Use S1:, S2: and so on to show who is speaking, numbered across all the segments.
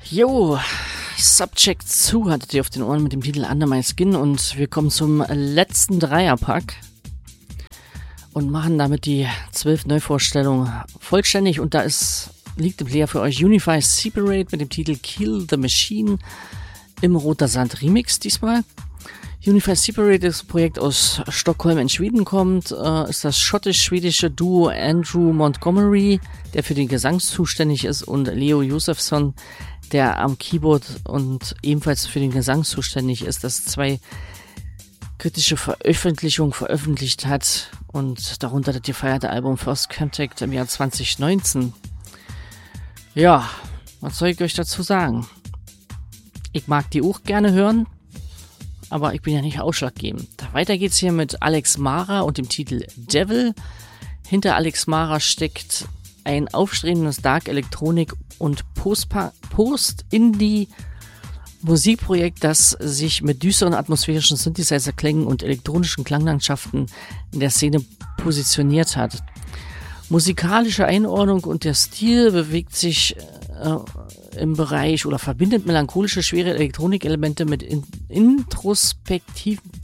S1: Jo, Subject 2 hattet ihr auf den Ohren mit dem Titel Under My Skin und wir kommen zum letzten Dreierpack und machen damit die 12 Neuvorstellungen vollständig und da liegt im Player für euch Unify Separate mit dem Titel Kill the Machine im Roter Sand Remix diesmal. Unify Separate ist ein Projekt aus Stockholm in Schweden kommt, ist das schottisch-schwedische Duo Andrew Montgomery, der für den Gesang zuständig ist, und Leo Josefsson, der am Keyboard und ebenfalls für den Gesang zuständig ist, das 2 kritische Veröffentlichungen veröffentlicht hat und darunter das gefeierte Album First Contact im Jahr 2019. Ja, was soll ich euch dazu sagen? Ich mag die auch gerne hören, aber ich bin ja nicht ausschlaggebend. Weiter geht's hier mit Alex Mara und dem Titel Devil. Hinter Alex Mara steckt ein aufstrebendes Dark Electronic und Post-Indie-Musikprojekt, das sich mit düsteren atmosphärischen Synthesizer-Klängen und elektronischen Klanglandschaften in der Szene positioniert hat. Musikalische Einordnung und der Stil bewegt sich im Bereich oder verbindet melancholische, schwere Elektronikelemente mit introspektiven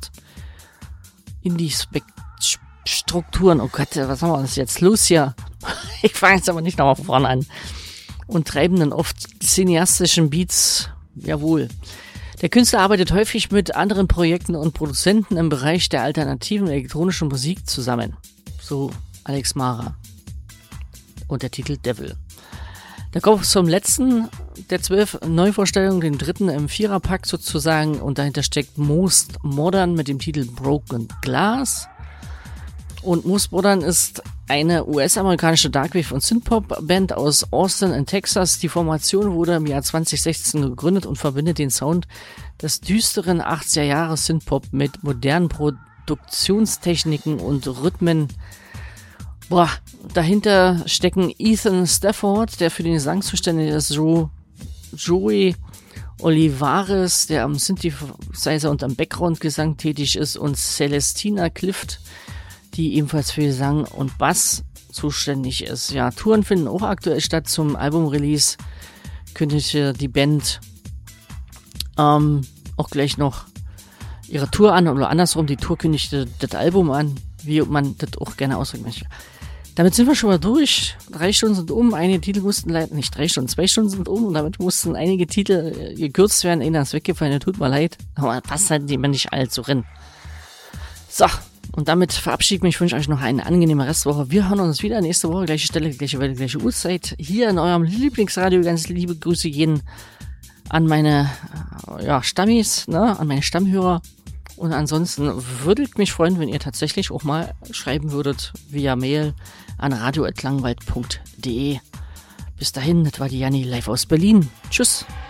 S1: Post-Indie-Strukturen. Oh Gott, was haben wir uns jetzt los hier? Ich fange jetzt aber nicht nochmal von vorne an. Und treibenden, oft cineastischen Beats, jawohl. Der Künstler arbeitet häufig mit anderen Projekten und Produzenten im Bereich der alternativen elektronischen Musik zusammen. So Alex Mara. Und der Titel Devil. Da kommt es zum letzten der 12 Neuvorstellungen, den dritten im Viererpack sozusagen, und dahinter steckt Most Modern mit dem Titel Broken Glass. Und Most Modern ist eine US-amerikanische Darkwave- und Synthpop-Band aus Austin in Texas. Die Formation wurde im Jahr 2016 gegründet und verbindet den Sound des düsteren 80er Jahre Synthpop mit modernen Produktionstechniken und Rhythmen. Dahinter stecken Ethan Stafford, der für den Gesang zuständig ist, Joey Olivares, der am Synthesizer und am Background-Gesang tätig ist, und Celestina Clift, die ebenfalls für Gesang und Bass zuständig ist. Ja, Touren finden auch aktuell statt. Zum Album-Release kündigte die Band auch gleich noch ihre Tour an, oder andersrum, die Tour kündigte das Album an, wie man das auch gerne ausdrücken möchte. Damit sind wir schon mal durch. 3 Stunden sind um, einige Titel mussten leider, nicht 3 Stunden, 2 Stunden sind um, und damit mussten einige Titel gekürzt werden. Einer ist weggefallen, tut mir leid, aber passt halt jemand nicht allzu rein. So, und damit verabschiede ich mich, wünsche euch noch eine angenehme Restwoche. Wir hören uns wieder nächste Woche, gleiche Stelle, gleiche Welle, gleiche Uhrzeit, hier in eurem Lieblingsradio. Ganz liebe Grüße gehen an meine Stammis, an meine Stammhörer. Und ansonsten würde ich mich freuen, wenn ihr tatsächlich auch mal schreiben würdet via Mail an radio@klangwald.de. Bis dahin, das war die Janni live aus Berlin. Tschüss.